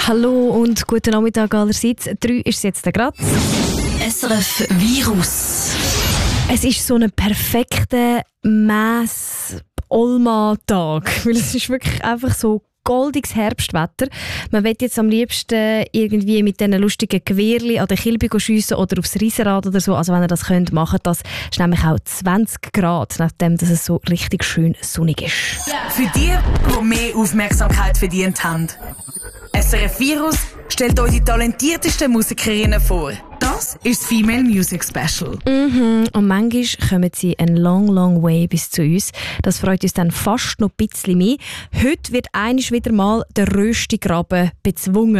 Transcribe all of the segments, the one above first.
Hallo und guten Nachmittag allerseits. 3 ist es jetzt gerade. SRF Virus. Es ist so ein perfekter Olma-Tag, weil es ist wirklich einfach so goldiges Herbstwetter. Man will jetzt am liebsten irgendwie mit diesen lustigen Gewehrli an den Kilby schiessen oder aufs Riesenrad oder so. Also wenn ihr das könnt, macht das. Es ist nämlich auch 20 Grad, nachdem dass es so richtig schön sonnig ist. Für die mehr Aufmerksamkeit verdient haben. SRF Virus stellt euch die talentiertesten Musikerinnen vor. Das ist das Female Music Special. Und manchmal kommen sie einen long way bis zu uns. Das freut uns dann fast noch ein bisschen mehr. Heute wird einmal wieder mal der Röstigraben bezwungen.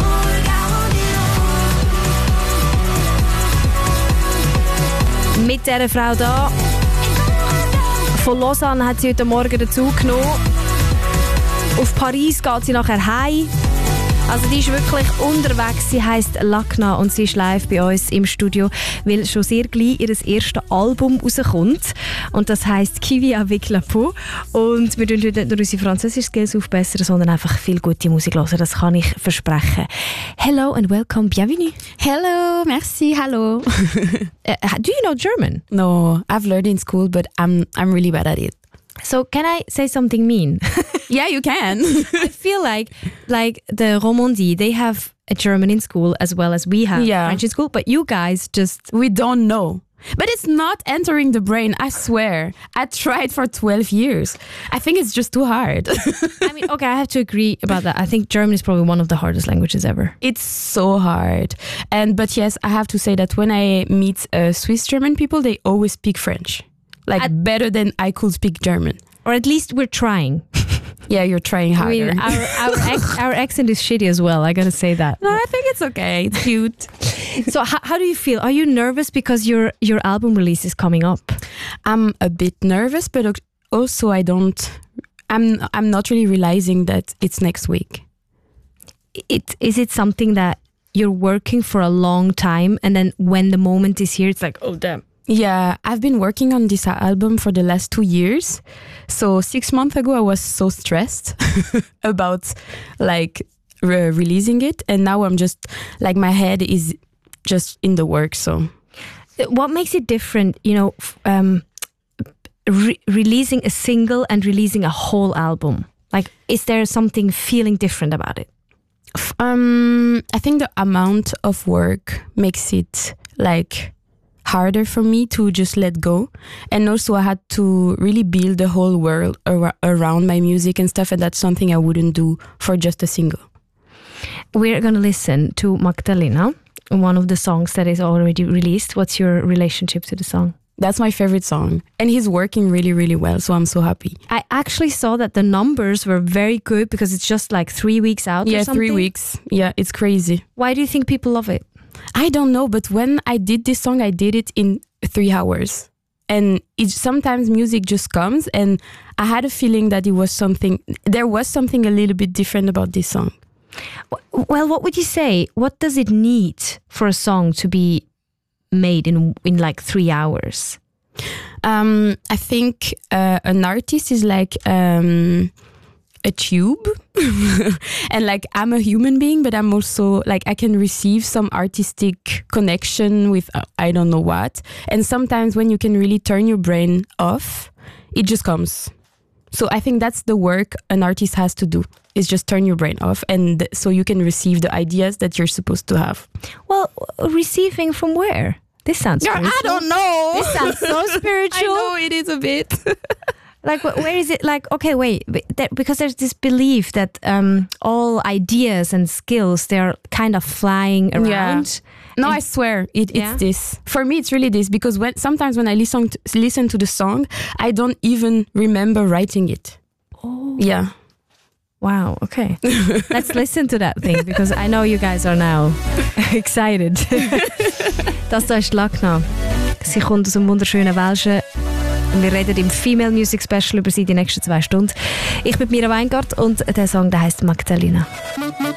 Mit dieser Frau da. Von Lausanne hat sie heute Morgen dazu genommen. Auf Paris geht sie nachher heim. Also die ist wirklich unterwegs. Sie heisst Lakna und sie ist live bei uns im Studio, weil schon sehr gleich ihr erstes Album rauskommt. Und das heisst «Kiwi avec la peau». Und wir tun heute nicht nur unsere Französisch-Skills aufbessern, sondern einfach viel gute Musik hören. Das kann ich versprechen. Hello and welcome, bienvenue. Hello, merci, hello. Do you know German? No, I've learned in school, but I'm really bad at it. So can I say something mean? Yeah, you can. I feel like the Romandie, they have a German in school as well as we have French in school, but you guys we don't know. But it's not entering the brain, I swear. I tried for 12 years. I think it's just too hard. I mean, okay, I have to agree about that. I think German is probably one of the hardest languages ever. It's so hard. But yes, I have to say that when I meet Swiss German people, they always speak French. Better than I could speak German. Or at least we're trying. Yeah, you're trying harder. I mean, our accent is shitty as well, I gotta say that. No, I think it's okay. It's cute. So how do you feel? Are you nervous because your album release is coming up? I'm a bit nervous, but also I'm not really realizing that it's next week. Is it something that you're working for a long time and then when the moment is here, it's like, oh damn. Yeah, I've been working on this album for the last 2 years. So 6 months ago, I was so stressed about releasing it. And now I'm just my head is just in the work. So what makes it different, releasing a single and releasing a whole album? Is there something feeling different about it? I think the amount of work makes it harder for me to just let go. And also I had to really build the whole world around my music and stuff, and that's something I wouldn't do for just a single. We're going to listen to Magdalena, one of the songs that is already released. What's your relationship to the song? That's my favorite song. And he's working really, really well, so I'm so happy. I actually saw that the numbers were very good because it's just 3 weeks out or something. Yeah, 3 weeks. Yeah, it's crazy. Why do you think people love it? I don't know, but when I did this song, I did it in 3 hours. And sometimes music just comes, and I had a feeling that there was something a little bit different about this song. Well, what would you say? What does it need for a song to be made in 3 hours? I think an artist is a tube and I'm a human being, but I'm also I can receive some artistic connection with I don't know what, and sometimes when you can really turn your brain off, it just comes. So I think that's the work an artist has to do, is just turn your brain off, and so you can receive the ideas that you're supposed to have. Well, receiving from where? This sounds spiritual. I don't know. This sounds so spiritual. I know, it is a bit. Where is it? Okay, wait. Because there's this belief that all ideas and skills, they're kind of flying around. Yeah. No, I swear, it's this. For me, it's really this. Because sometimes when I listen to the song, I don't even remember writing it. Oh. Yeah. Wow, okay. Let's listen to that thing, because I know you guys are now excited. Das da ist Lakna. Sie kommt aus dem wunderschönen Welschen. Wir reden im Female Music Special über sie die nächsten 2 Stunden. Ich bin Mira Weingart und der Song, der heisst Magdalena.